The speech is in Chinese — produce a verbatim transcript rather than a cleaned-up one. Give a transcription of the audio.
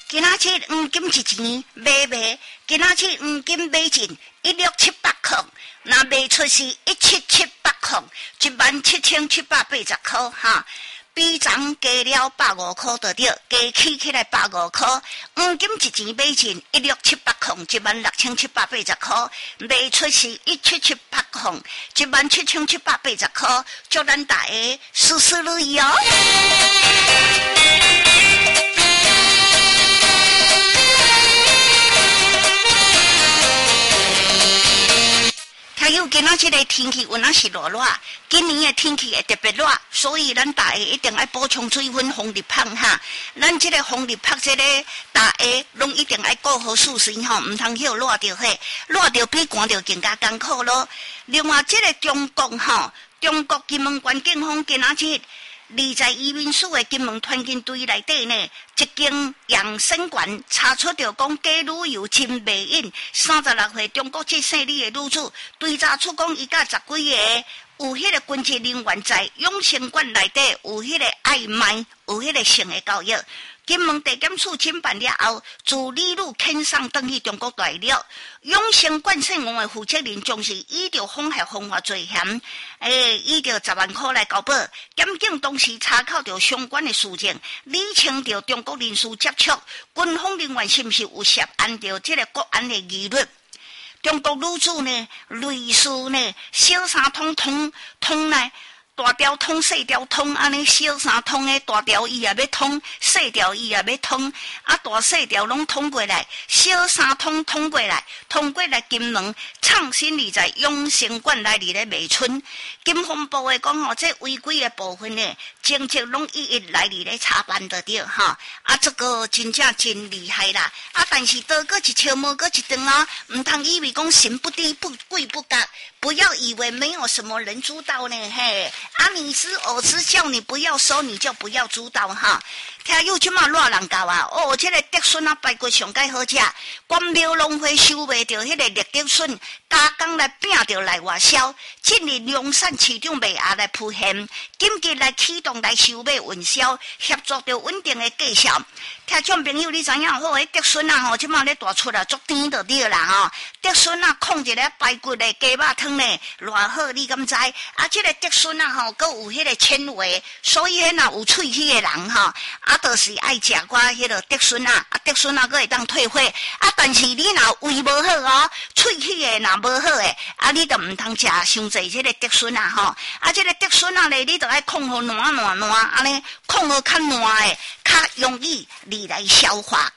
今仔日黄金一钱买卖，今仔日黄金买进一六七八块，那卖出是一七七八块，一万七千七百八十块哈。比昨加了百五块就对，加起起来百五块。黄金一钱买进一六七八块，一万六千七百八十块，卖出是一七七八块，一万七千七百八十块。祝咱大家事事如意哦！还有今仔这个天气有哪是热热，今年的天气会特别热，所以咱大家一定要补充水分、风力拍哈。咱这个风力拍这个大家拢一定要顾好事情吼，唔通去热着嘿，热着比寒着更加艰苦咯。另外，这个中国吼，中国金门县警方今仔日二在移民署的金门团警队内底呢，一经养生馆查出着讲假旅游真卖淫，三十六岁中国籍姓李的女子，追查出讲伊甲十几个有迄个军职人员在养生馆内底有迄个暧昧，有迄个性的交易。金门地检署侦办了后，自李女遣送转去中国大陆。永生馆姓王的负责人将是依照恐吓方法罪嫌，诶，依照十万块来交保。检警当时查考到相关的事情，理清到中国人士接触，军方人员是不是有涉案到这个国安的疑虑？中国女子呢，类似呢，小三通通通呢。大条通细条通，安尼小三通的大条伊也要通，细条伊也要通，啊大细条拢通过来，小三通通过来，通过来金门创新里在永生馆内里咧卖春，金风部的讲吼，这违规的部分呢，政绩拢一一来里咧查办得到哈，啊这个真正真厉害啦，啊但是多个一笑无个一顿啊，唔通以为讲神不低不贵不高。不要以为没有什么人知道呢，嘿！啊，你是我是叫你不要收，你就不要知道哈。听有即马热人教啊，哦，这个竹笋啊，排骨上介好食，关庙农会收袂着迄个绿竹笋，加工来拼着来外销。今日农产市场卖压来铺现，紧急来启动来收买运销，协助着稳定的计销。听众朋友，你知影好？迄竹笋啊，吼，即马咧大出来，足甜就对啦吼。竹笋啊，控一个排骨的鸡肉汤呢，偌好，你敢知？啊，这个竹笋啊，吼，佮有迄个纤维，所以迄若有喙齿的人吼，啊，就是爱食寡迄个竹笋啊，啊，竹笋啊，佮会当退火。啊，但是你若胃无好哦，喙齿的若无好诶，啊，你就毋通食伤济这个竹笋啊，吼。啊，这个竹笋啊咧，你就爱控好烂烂烂，安尼控好较烂诶，较容易你来消化，